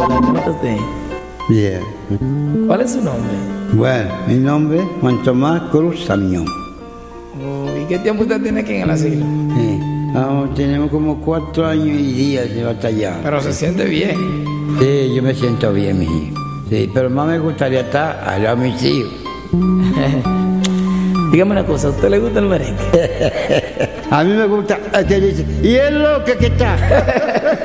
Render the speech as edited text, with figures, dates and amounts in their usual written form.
Hola, ¿cómo está usted? Bien. ¿Cuál es su nombre? Bueno, mi nombre es Juan Tomás Cruz Samión. ¿Y qué tiempo usted tiene aquí en el asilo? Sí. Tenemos como 4 años y días de batalla. Pero se siente bien. Sí, yo me siento bien, mi hijo. Sí, pero más me gustaría estar al lado de mis hijos. Dígame una cosa, ¿a usted le gusta el merengue? A mí me gusta, que dice, y es lo que está.